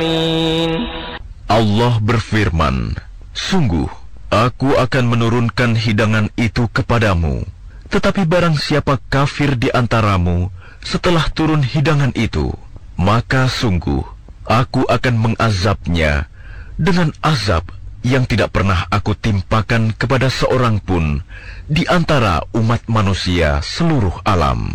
Allah berfirman, sungguh, aku akan menurunkan hidangan itu kepadamu. Tetapi barang siapa kafir di antaramu setelah turun hidangan itu, maka sungguh, aku akan mengazabnya dengan azab yang tidak pernah aku timpakan kepada seorang pun di antara umat manusia seluruh alam.